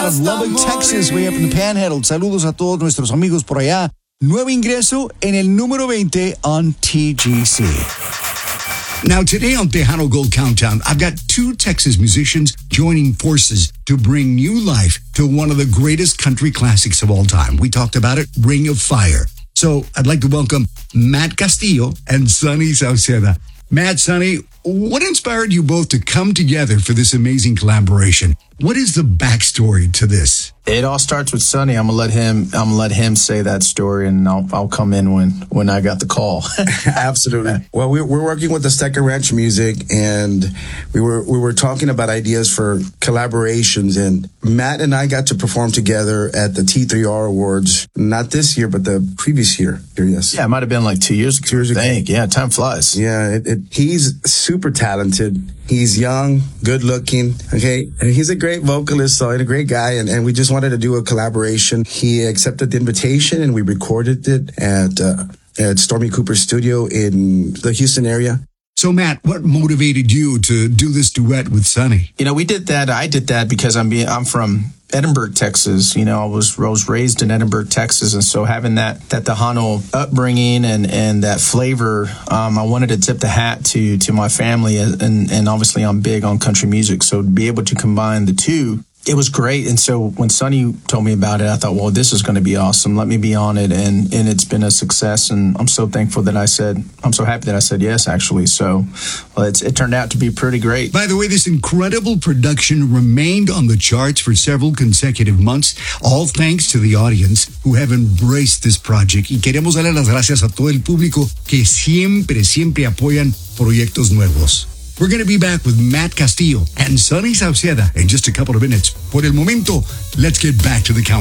out of Lubbock, Texas, way up in the Panhandle. Saludos a todos nuestros amigos por allá. Nuevo ingreso en el número 20 on TGC. Now, today on Tejano Gold Countdown, I've got two Texas musicians joining forces to bring new life to one of the greatest country classics of all time. We talked about it, Ring of Fire. So I'd like to welcome Matt Castillo and Sonny Sauceda. Matt, Sonny, what inspired you both to come together for this amazing collaboration? What is the backstory to this? It all starts with Sonny. I'm gonna let him say that story, and I'll come in when I got the call. Absolutely. Well, we're working with the Stecker Ranch Music, and we were talking about ideas for collaborations. And Matt and I got to perform together at the T3R Awards, not this year, but the previous year. Yes. Yeah, it might have been like 2 years ago. 2 years ago. I think. Yeah, time flies. Yeah, he's super talented. He's young, good looking, okay? And he's a great vocalist, so and a great guy. And we just wanted to do a collaboration. He accepted the invitation, and we recorded it at Stormy Cooper's studio in the Houston area. So, Matt, what motivated you to do this duet with Sonny? You know, we did that. I did that because I'm from Edinburgh, Texas. You know, I was raised in Edinburgh, Texas, and so having that Tejano upbringing and that flavor, I wanted to tip the hat to my family, and obviously I'm big on country music, so to be able to combine the two, it was great. And so when Sonny told me about it, I thought, well, this is going to be awesome. Let me be on it. And it's been a success. And I'm so thankful that I'm so happy that I said yes, actually. So it turned out to be pretty great. By the way, this incredible production remained on the charts for several consecutive months, all thanks to the audience who have embraced this project. Y queremos darle las gracias a todo el público que siempre apoyan proyectos nuevos. We're going to be back with Matt Castillo and Sonny Sauceda in just a couple of minutes. Por el momento, let's get back to the countdown.